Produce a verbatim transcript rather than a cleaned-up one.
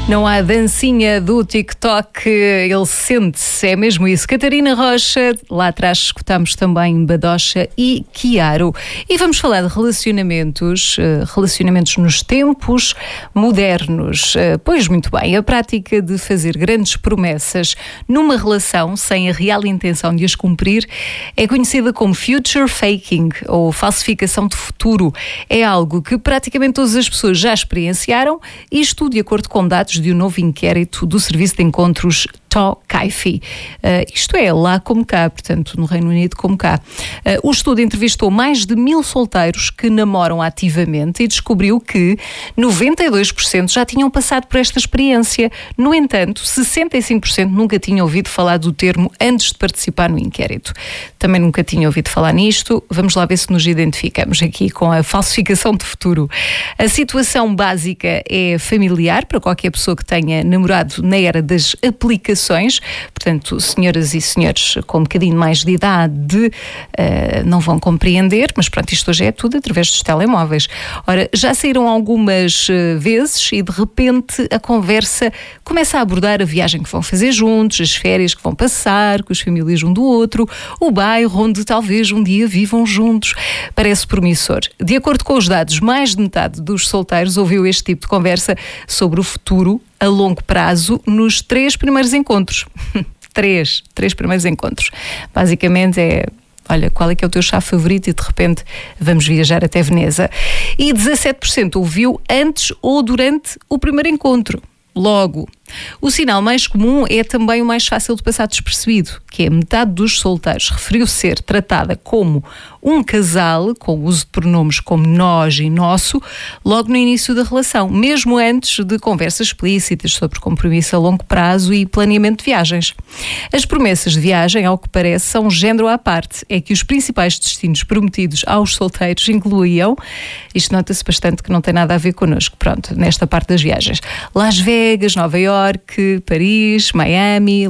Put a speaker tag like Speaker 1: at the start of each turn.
Speaker 1: Não há dancinha do TikTok, ele sente-se, é mesmo isso. Catarina Rocha, lá atrás escutamos também Badocha e Chiaro. E vamos falar de relacionamentos, relacionamentos nos tempos modernos. Pois muito bem, a prática de fazer grandes promessas numa relação sem a real intenção de as cumprir é conhecida como future faking, ou falsificação de futuro. É algo que praticamente todas as pessoas já experienciaram, isto de acordo com dados de um novo inquérito do Serviço de Encontros Tocaifi. Uh, isto é, lá como cá, portanto, no Reino Unido como cá. Uh, o estudo entrevistou mais de mil solteiros que namoram ativamente e descobriu que noventa e dois por cento já tinham passado por esta experiência. No entanto, sessenta e cinco por cento nunca tinham ouvido falar do termo antes de participar no inquérito. Também nunca tinham ouvido falar nisto. Vamos lá ver se nos identificamos aqui com a falsificação de futuro. A situação básica é familiar para qualquer pessoa que tenha namorado na era das aplicações. Portanto, senhoras e senhores com um bocadinho mais de idade uh, não vão compreender, mas pronto, isto hoje é tudo através dos telemóveis. Ora, já saíram algumas uh, vezes e de repente a conversa começa a abordar a viagem que vão fazer juntos, as férias que vão passar com as famílias um do outro, o bairro onde talvez um dia vivam juntos. Parece promissor. De acordo com os dados, mais de metade dos solteiros ouviu este tipo de conversa sobre o futuro a longo prazo nos três primeiros encontros. três, três primeiros encontros. Basicamente é: olha, qual é que é o teu chá favorito? E de repente vamos viajar até Veneza. E dezassete por cento ouviu antes ou durante o primeiro encontro. Logo, o sinal mais comum é também o mais fácil de passar despercebido, que é metade dos solteiros referiu ser tratada como um casal, com o uso de pronomes como nós e nosso, logo no início da relação, mesmo antes de conversas explícitas sobre compromisso a longo prazo e planeamento de viagens. As promessas de viagem, ao que parece, são um género à parte. É que os principais destinos prometidos aos solteiros incluíam, isto nota-se bastante que não tem nada a ver connosco, pronto, nesta parte das viagens: Las Vegas, Nova Iorque, Paris, Miami,